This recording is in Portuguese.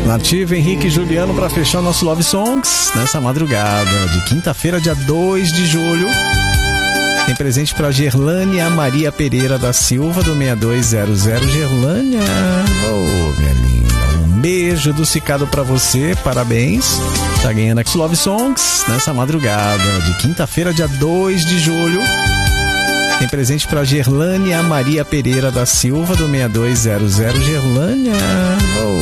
Nativa, Henrique e Juliano para fechar nosso Love Songs nessa madrugada de quinta-feira, dia 2 de julho. Tem presente para Gerlânia Maria Pereira da Silva, do 6200. Gerlânia, oh, minha linda, um beijo do Cicado para você, parabéns. Tá ganhando aqui Love Songs nessa madrugada de quinta-feira, dia 2 de julho. Tem presente para Gerlânia Maria Pereira da Silva, do 6200. Gerlânia, oh.